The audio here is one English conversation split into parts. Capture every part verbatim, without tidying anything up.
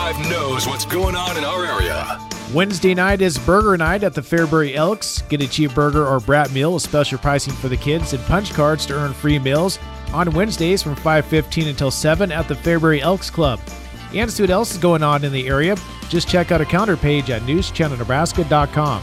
five knows what's going on in our area. Wednesday night is burger night at the Fairbury Elks. Get a cheeseburger or brat meal with special pricing for the kids and punch cards to earn free meals on Wednesdays from five fifteen until seven at the Fairbury Elks Club. And see what else is going on in the area. Just check out our calendar page at news channel nebraska dot com.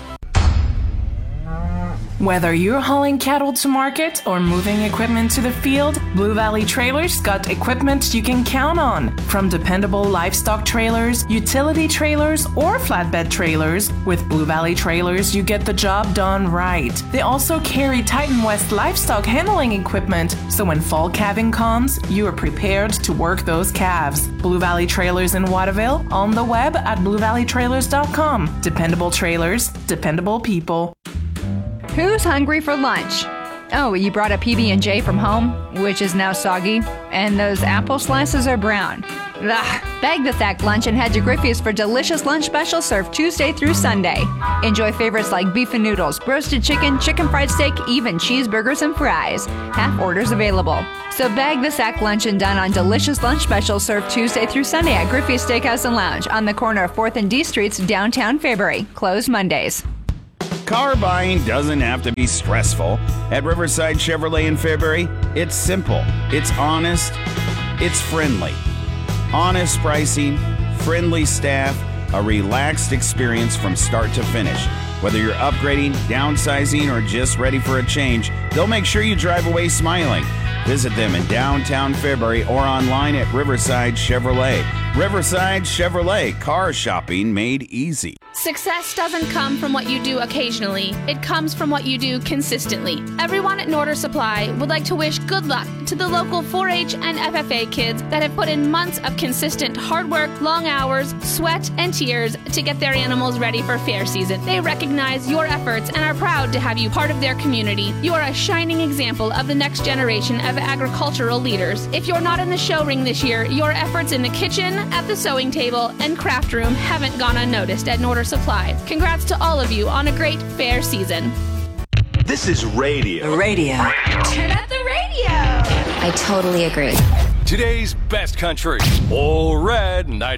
Whether you're hauling cattle to market or moving equipment to the field, Blue Valley Trailers got equipment you can count on. From dependable livestock trailers, utility trailers, or flatbed trailers, with Blue Valley Trailers, you get the job done right. They also carry Titan West livestock handling equipment, so when fall calving comes, you are prepared to work those calves. Blue Valley Trailers in Waterville, on the web at blue valley trailers dot com. Dependable trailers, dependable people. Who's hungry for lunch? Oh, you brought a P B and J from home, which is now soggy, and those apple slices are brown. Ugh. Bag the Thack lunch and head to Griffey's for delicious lunch specials served Tuesday through Sunday. Enjoy favorites like beef and noodles, roasted chicken, chicken fried steak, even cheeseburgers and fries. Half orders available. So bag the Sack lunch and dine on delicious lunch specials served Tuesday through Sunday at Griffey's Steakhouse and Lounge on the corner of fourth and D Streets, downtown Fairbury. Closed Mondays. Car buying doesn't have to be stressful. At Riverside Chevrolet in Fairbury, it's simple, it's honest, it's friendly. Honest pricing, friendly staff, a relaxed experience from start to finish. Whether you're upgrading, downsizing, or just ready for a change, they'll make sure you drive away smiling. Visit them in downtown Fairbury or online at Riverside Chevrolet. Riverside Chevrolet, car shopping made easy. Success doesn't come from what you do occasionally. It comes from what you do consistently. Everyone at Norder Supply would like to wish good luck to the local four H and F F A kids that have put in months of consistent hard work, long hours, sweat, and tears to get their animals ready for fair season. They recognize your efforts and are proud to have you part of their community. You are a shining example of the next generation of agricultural leaders. If you're not in the show ring this year, your efforts in the kitchen, at the sewing table, and craft room haven't gone unnoticed at Norder Supply. Congrats to all of you on a great fair season. This is radio. Radio. Turn up the radio. I totally agree. Today's best country. All red.